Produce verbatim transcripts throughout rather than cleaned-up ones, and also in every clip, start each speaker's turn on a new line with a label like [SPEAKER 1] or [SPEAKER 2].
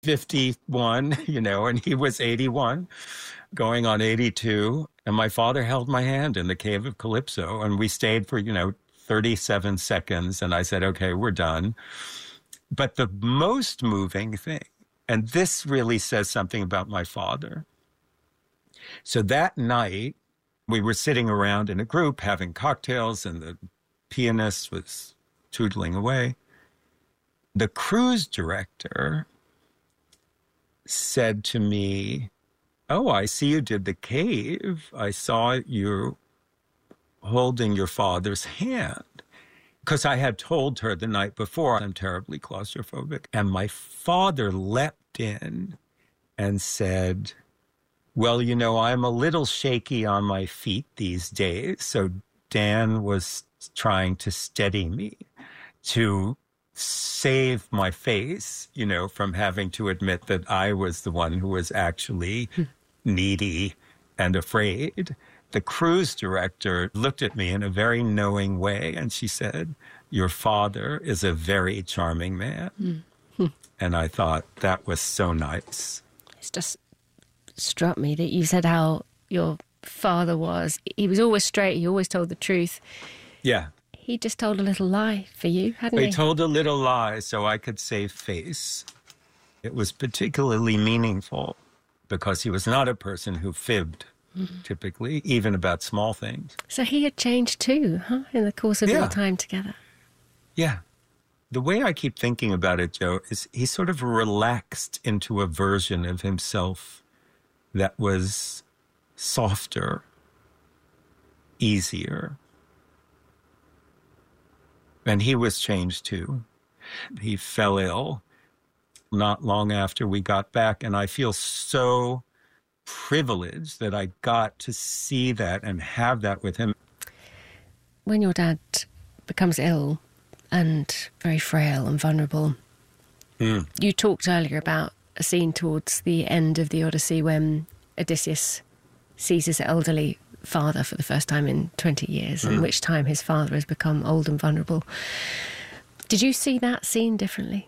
[SPEAKER 1] fifty-one, you know, and he was eighty-one, going on eighty-two. And my father held my hand in the cave of Calypso, and we stayed for, you know, thirty-seven seconds. And I said, okay, we're done. But the most moving thing, and this really says something about my father. So that night, we were sitting around in a group having cocktails, and the pianist was tootling away. The cruise director said to me, oh, I see you did the cave. I saw you holding your father's hand. Because I had told her the night before, I'm terribly claustrophobic. And my father leapt in and said, well, you know, I'm a little shaky on my feet these days. So Dan was trying to steady me to save my face, you know, from having to admit that I was the one who was actually needy and afraid. The cruise director looked at me in a very knowing way, and she said, your father is a very charming man. Mm-hmm. And I thought that was so nice.
[SPEAKER 2] It's just struck me that you said how your father was. He was always straight. He always told the truth.
[SPEAKER 1] Yeah.
[SPEAKER 2] He just told a little lie for you, hadn't he?
[SPEAKER 1] He told a little lie so I could save face. It was particularly meaningful because he was not a person who fibbed, mm-hmm. typically, even about small things.
[SPEAKER 2] So he had changed too, huh, in the course of
[SPEAKER 1] yeah.
[SPEAKER 2] your time together?
[SPEAKER 1] Yeah. The way I keep thinking about it, Joe, is he sort of relaxed into a version of himself that was softer, easier. And he was changed too. He fell ill not long after we got back, and I feel so privileged that I got to see that and have that with him.
[SPEAKER 2] When your dad becomes ill and very frail and vulnerable, mm. you talked earlier about a scene towards the end of the Odyssey when Odysseus sees his elderly father for the first time in twenty years, mm. in which time his father has become old and vulnerable. Did you see that scene differently?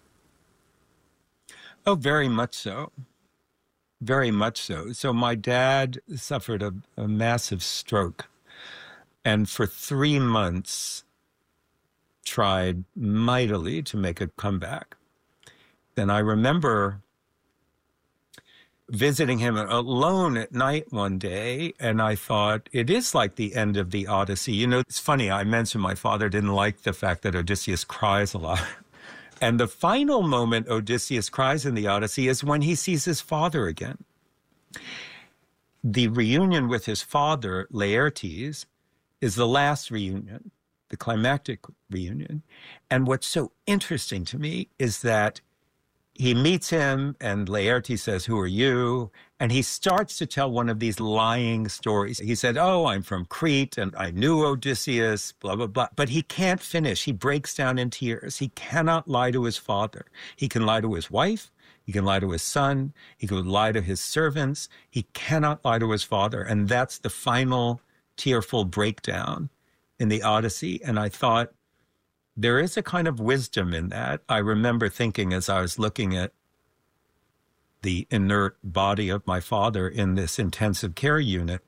[SPEAKER 1] Oh, very much so. Very much so. So my dad suffered a, a massive stroke, and for three months tried mightily to make a comeback. Then I remember visiting him alone at night one day, and I thought, it is like the end of the Odyssey. You know, it's funny, I mentioned my father didn't like the fact that Odysseus cries a lot. And the final moment Odysseus cries in the Odyssey is when he sees his father again. The reunion with his father, Laertes, is the last reunion, the climactic reunion. And what's so interesting to me is that he meets him, and Laertes says, who are you? And he starts to tell one of these lying stories. He said, oh, I'm from Crete, and I knew Odysseus, blah, blah, blah. But he can't finish. He breaks down in tears. He cannot lie to his father. He can lie to his wife. He can lie to his son. He could lie to his servants. He cannot lie to his father. And that's the final tearful breakdown in the Odyssey. And I thought, there is a kind of wisdom in that. I remember thinking as I was looking at the inert body of my father in this intensive care unit,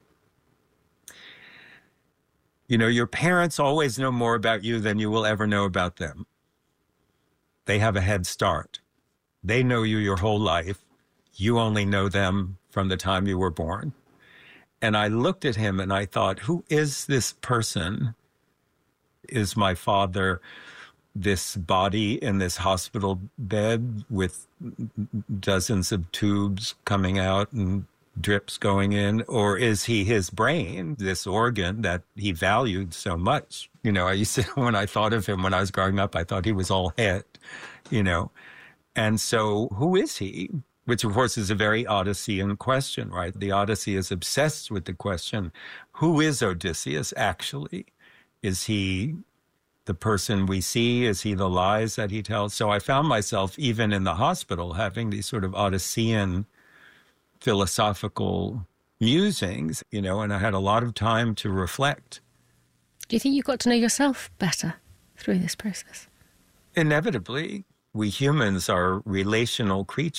[SPEAKER 1] you know, your parents always know more about you than you will ever know about them. They have a head start. They know you your whole life. You only know them from the time you were born. And I looked at him and I thought, who is this person? Is my father this body in this hospital bed with dozens of tubes coming out and drips going in? Or is he his brain, this organ that he valued so much? You know, I used to, when I thought of him when I was growing up, I thought he was all head, you know. And so who is he? Which, of course, is a very Odyssean question, right? The Odyssey is obsessed with the question, who is Odysseus actually? Is he the person we see? Is he the lies that he tells? So I found myself, even in the hospital, having these sort of Odyssean philosophical musings, you know, and I had a lot of time to reflect.
[SPEAKER 2] Do you think you got to know yourself better through this process?
[SPEAKER 1] Inevitably. we humans are relational creatures.